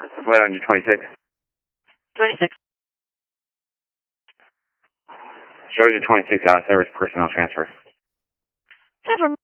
Flight on your 26. 26. Shows your 26 out of service personnel transfer. Confirm.